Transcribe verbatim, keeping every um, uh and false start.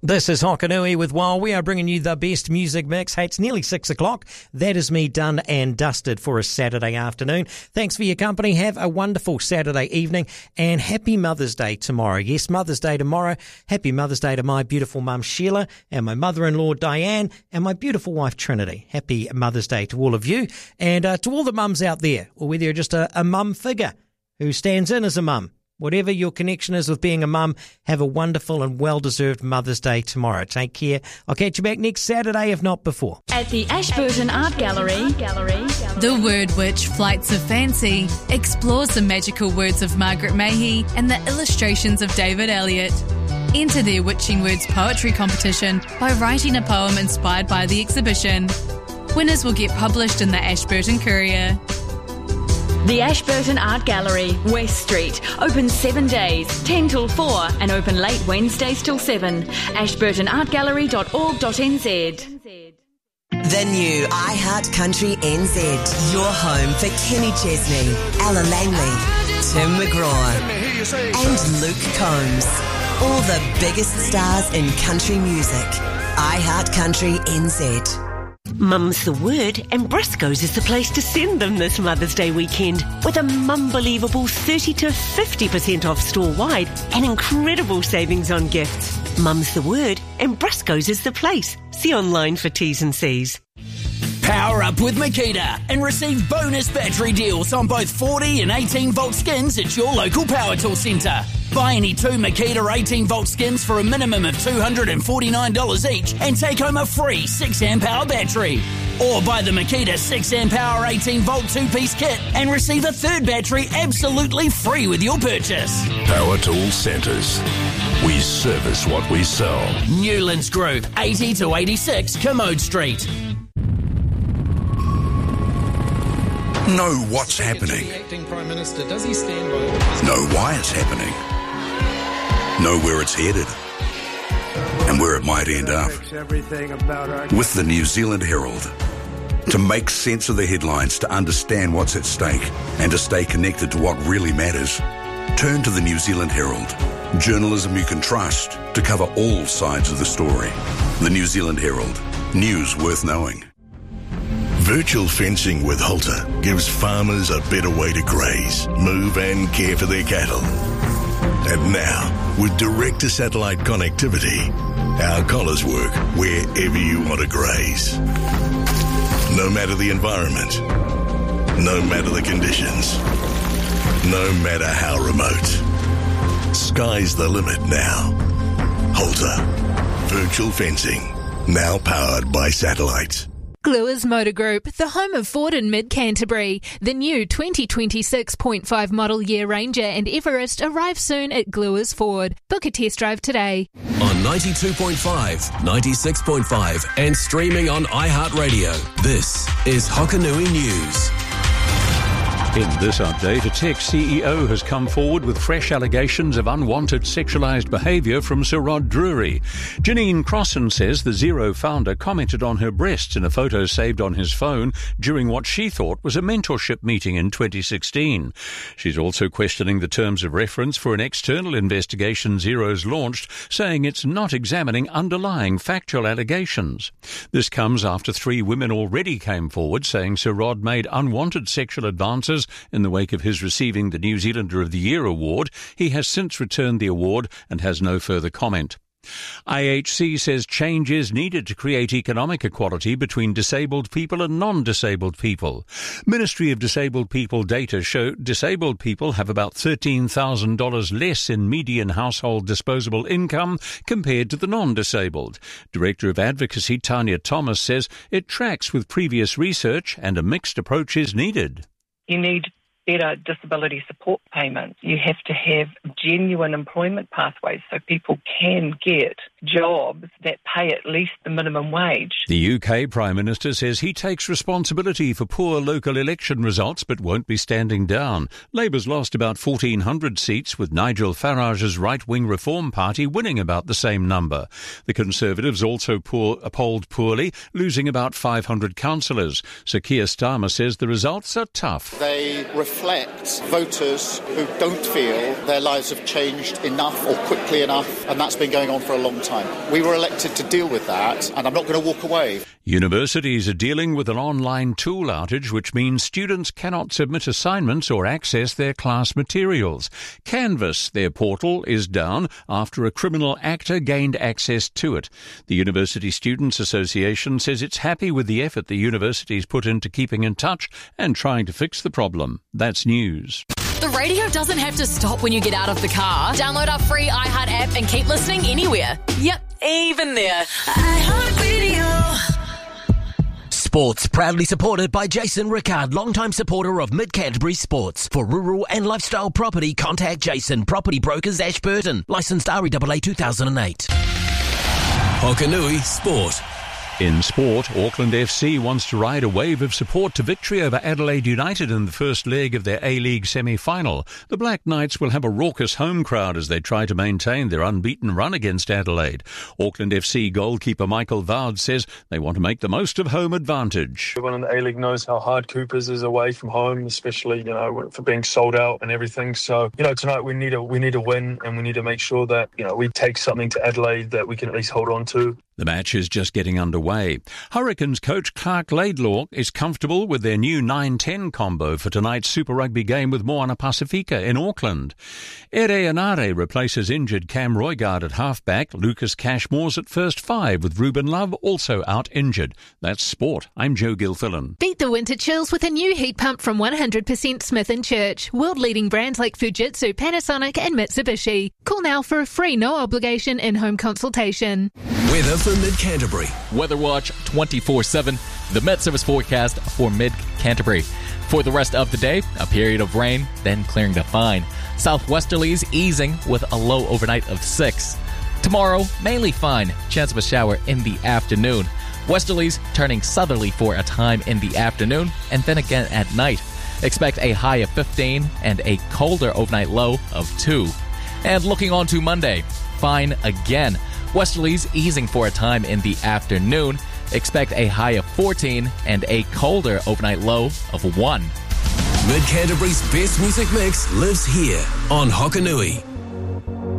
This is Hokanui with While. We are bringing you the best music mix. Hey, it's nearly six o'clock. That is me done and dusted for a Saturday afternoon. Thanks for your company. Have a wonderful Saturday evening and happy Mother's Day tomorrow. Yes, Mother's Day tomorrow. Happy Mother's Day to my beautiful mum Sheila and my mother-in-law Diane and my beautiful wife Trinity. Happy Mother's Day to all of you and uh, to all the mums out there, or whether you're just a, a mum figure who stands in as a mum. Whatever your connection is with being a mum, have a wonderful and well-deserved Mother's Day tomorrow. Take care. I'll catch you back next Saturday, if not before. At the Ashburton Art Gallery, Gallery, The Word Witch Flights of Fancy explores the magical words of Margaret Mahy and the illustrations of David Elliott. Enter their Witching Words poetry competition by writing a poem inspired by the exhibition. Winners will get published in the Ashburton Courier. The Ashburton Art Gallery, West Street. Open seven days, ten till four, and open late Wednesdays till seven. ashburton art gallery dot org dot n z. The new iHeart Country N Z. Your home for Kenny Chesney, Ella Langley, Tim McGraw, and Luke Combs. All the biggest stars in country music. iHeart Country N Z. Mum's the word, and Briscoe's is the place to send them this Mother's Day weekend with a mum-believable thirty to fifty percent off store-wide and incredible savings on gifts. Mum's the word, and Briscoe's is the place. See online for T's and C's. Power up with Makita and receive bonus battery deals on both forty and eighteen volt skins at your local Power Tool Centre. Buy any two Makita eighteen volt skins for a minimum of two hundred forty-nine dollars each and take home a free six amp hour battery. Or buy the Makita six amp hour eighteen volt two-piece kit and receive a third battery absolutely free with your purchase. Power Tool Centres. We service what we sell. Newlands Group, eighty to eighty-six Commode Street. Know what's happening. Know why it's happening. Know where it's headed and where it might end up. With the New Zealand Herald. To make sense of the headlines, to understand what's at stake, and to stay connected to what really matters, turn to the New Zealand Herald. Journalism you can trust to cover all sides of the story. The New Zealand Herald. News worth knowing. Virtual fencing with Halter gives farmers a better way to graze, move and care for their cattle. And now, with direct-to-satellite connectivity, our collars work wherever you want to graze. No matter the environment, no matter the conditions, no matter how remote. Sky's the limit now. Halter. Virtual fencing. Now powered by satellite. Gluers Motor Group, the home of Ford in mid-Canterbury. The new twenty twenty-six point five model year Ranger and Everest arrive soon at Gluers Ford. Book a test drive today. On ninety-two point five, ninety-six point five and streaming on iHeartRadio, this is Hokanui News. In this update, a tech C E O has come forward with fresh allegations of unwanted sexualised behaviour from Sir Rod Drury. Janine Crossan says the Xero founder commented on her breasts in a photo saved on his phone during what she thought was a mentorship meeting in twenty sixteen. She's also questioning the terms of reference for an external investigation Xero's launched, saying it's not examining underlying factual allegations. This comes after three women already came forward saying Sir Rod made unwanted sexual advances in the wake of his receiving the New Zealander of the Year award. He has since returned the award and has no further comment. I H C says change is needed to create economic equality between disabled people and non-disabled people. Ministry of Disabled People data show disabled people have about thirteen thousand dollars less in median household disposable income compared to the non-disabled. Director of Advocacy Tanya Thomas says it tracks with previous research and a mixed approach is needed. You need better disability support payments. You have to have genuine employment pathways so people can get jobs that pay at least the minimum wage. The U K Prime Minister says he takes responsibility for poor local election results but won't be standing down. Labour's lost about fourteen hundred seats, with Nigel Farage's right-wing Reform Party winning about the same number. The Conservatives also poor, polled poorly, losing about five hundred councillors. Sir Keir Starmer says the results are tough. They reflect reflect voters who don't feel their lives have changed enough or quickly enough, and that's been going on for a long time. We were elected to deal with that, and I'm not going to walk away. Universities are dealing with an online tool outage, which means students cannot submit assignments or access their class materials. Canvas, their portal, is down after a criminal actor gained access to it. The University Students Association says it's happy with the effort the university's put into keeping in touch and trying to fix the problem. That's news. The radio doesn't have to stop when you get out of the car. Download our free iHeart app and keep listening anywhere. Yep, even there. iHeart Radio. Sports proudly supported by Jason Rickard, longtime supporter of Mid Canterbury Sports. For rural and lifestyle property, contact Jason, Property Brokers, Ashburton. Licensed R E A A two thousand eight. Hokanui Sport. In sport, Auckland F C wants to ride a wave of support to victory over Adelaide United in the first leg of their A-League semi-final. The Black Knights will have a raucous home crowd as they try to maintain their unbeaten run against Adelaide. Auckland F C goalkeeper Michael Vard says they want to make the most of home advantage. Everyone in the A-League knows how hard Coopers is away from home, especially, you know, for being sold out and everything. So, you know, tonight we need a we need a win, and we need to make sure that, you know, we take something to Adelaide that we can at least hold on to. The match is just getting underway. Hurricanes coach Clark Laidlaw is comfortable with their new nine ten combo for tonight's Super Rugby game with Moana Pacifica in Auckland. Ere Anare replaces injured Cam Roigard at halfback. Lucas Cashmore's at first five, with Ruben Love also out injured. That's sport. I'm Joe Gilfillan. Beat the winter chills with a new heat pump from one hundred percent Smith and Church. World-leading brands like Fujitsu, Panasonic and Mitsubishi. Call now for a free, no-obligation in-home consultation. Weather for Mid-Canterbury. Weather Watch twenty-four seven. The Met Service forecast for Mid-Canterbury. For the rest of the day, a period of rain, then clearing to fine. Southwesterlies easing with a low overnight of six. Tomorrow, mainly fine. Chance of a shower in the afternoon. Westerlies turning southerly for a time in the afternoon, and then again at night. Expect a high of fifteen and a colder overnight low of two. And looking on to Monday, fine again. Westerlies easing for a time in the afternoon. Expect a high of fourteen and a colder overnight low of one. Mid-Canterbury's best music mix lives here on Hokanui.